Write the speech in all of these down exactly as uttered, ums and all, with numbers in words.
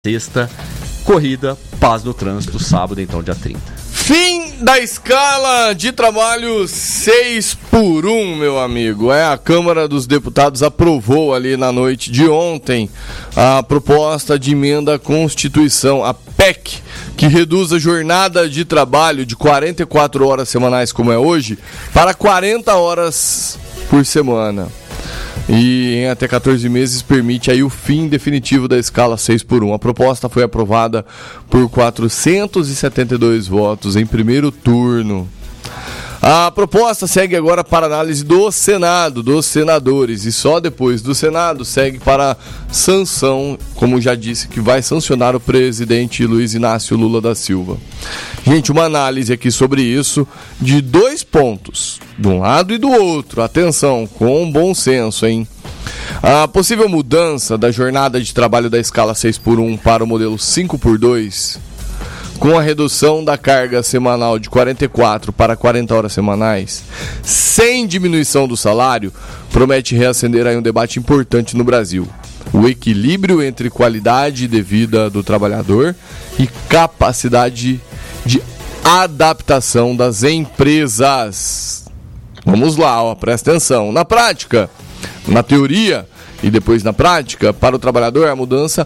Sexta, corrida, paz no trânsito, sábado, então, dia trinta. Fim da escala de trabalho seis por um, meu amigo. É, a Câmara dos Deputados aprovou ali na noite de ontem a proposta de emenda à Constituição, a P E C, que reduz a jornada de trabalho de quarenta e quatro horas semanais, como é hoje, para quarenta horas por semana. E em até quatorze meses permite aí o fim definitivo da escala seis por um. A proposta foi aprovada por quatrocentos e setenta e dois votos em primeiro turno. A proposta segue agora para análise do Senado, dos senadores, e só depois do Senado segue para sanção, como já disse, que vai sancionar o presidente Luiz Inácio Lula da Silva. Gente, uma análise aqui sobre isso de dois pontos, de um lado e do outro. Atenção, com bom senso, hein? A possível mudança da jornada de trabalho da escala seis por um para o modelo cinco por dois, com a redução da carga semanal de quarenta e quatro para quarenta horas semanais, sem diminuição do salário, promete reacender aí um debate importante no Brasil. O equilíbrio entre qualidade de vida do trabalhador e capacidade de adaptação das empresas. Vamos lá, ó, presta atenção. Na prática, na teoria e depois na prática, para o trabalhador a mudança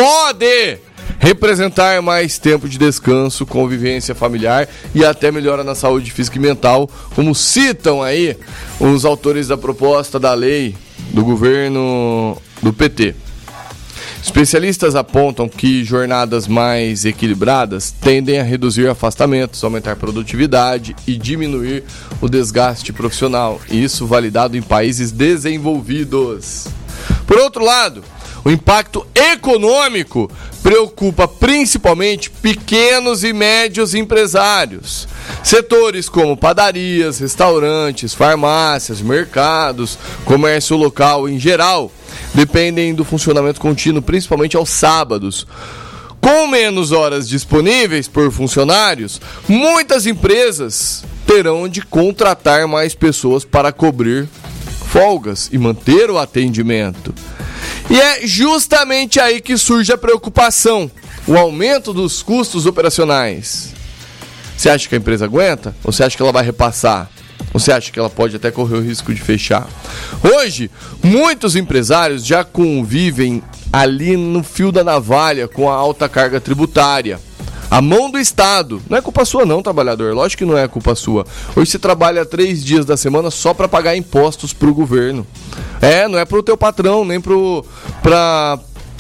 pode representar mais tempo de descanso, convivência familiar e até melhora na saúde física e mental, como citam aí os autores da proposta da lei do governo do P T. Especialistas apontam que jornadas mais equilibradas tendem a reduzir afastamentos, aumentar a produtividade e diminuir o desgaste profissional, isso validado em países desenvolvidos. Por outro lado, o impacto econômico preocupa principalmente pequenos e médios empresários. Setores como padarias, restaurantes, farmácias, mercados, comércio local em geral, dependem do funcionamento contínuo, principalmente aos sábados. Com menos horas disponíveis por funcionários, muitas empresas terão de contratar mais pessoas para cobrir folgas e manter o atendimento. E é justamente aí que surge a preocupação, o aumento dos custos operacionais. Você acha que a empresa aguenta? Ou você acha que ela vai repassar? Ou você acha que ela pode até correr o risco de fechar? Hoje, muitos empresários já convivem ali no fio da navalha com a alta carga tributária. A mão do Estado. Não é culpa sua não, trabalhador. Lógico que não é culpa sua. Hoje você trabalha três dias da semana só para pagar impostos para o governo. É, não é para o teu patrão, nem para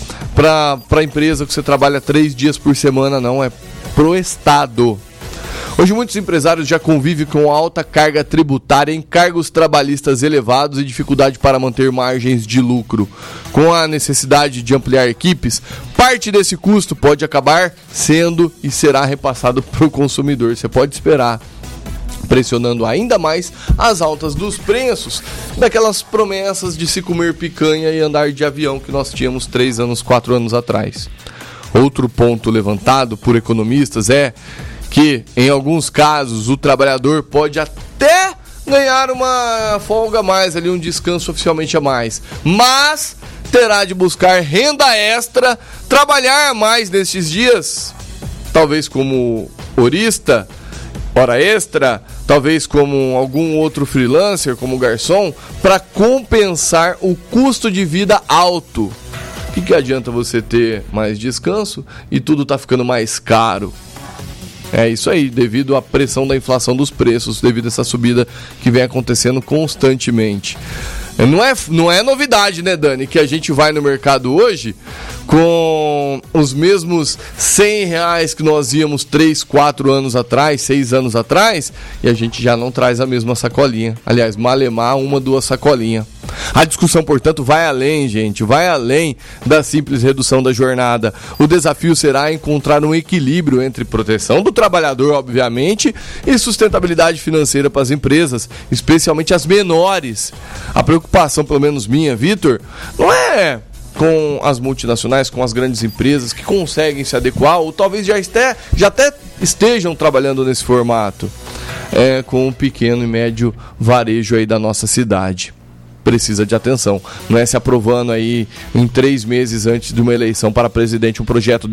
a empresa que você trabalha três dias por semana, não. É pro Estado. Hoje muitos empresários já convivem com alta carga tributária, encargos trabalhistas elevados e dificuldade para manter margens de lucro. Com a necessidade de ampliar equipes, parte desse custo pode acabar sendo e será repassado para o consumidor. Você pode esperar, pressionando ainda mais as altas dos preços daquelas promessas de se comer picanha e andar de avião que nós tínhamos três anos, quatro anos atrás. Outro ponto levantado por economistas é que, em alguns casos, o trabalhador pode até ganhar uma folga a mais, ali, um descanso oficialmente a mais, mas terá de buscar renda extra, trabalhar mais nesses dias, talvez como horista, hora extra, talvez como algum outro freelancer, como garçom, para compensar o custo de vida alto. O que, que adianta você ter mais descanso e tudo tá ficando mais caro? É isso aí, devido à pressão da inflação dos preços, devido a essa subida que vem acontecendo constantemente. Não é, não é novidade, né, Dani, que a gente vai no mercado hoje com os mesmos cem reais que nós íamos três, quatro anos atrás, seis anos atrás, e a gente já não traz a mesma sacolinha. Aliás, malemar uma, duas sacolinhas. A discussão, portanto, vai além, gente, vai além da simples redução da jornada. O desafio será encontrar um equilíbrio entre proteção do trabalhador, obviamente, e sustentabilidade financeira para as empresas, especialmente as menores. A preocupação, pelo menos minha, Vitor, não é com as multinacionais, com as grandes empresas que conseguem se adequar, ou talvez já, este, já até estejam trabalhando nesse formato, é, com o pequeno e médio varejo aí da nossa cidade. precisa de atenção. Não é se aprovando aí em três meses antes de uma eleição para presidente um projeto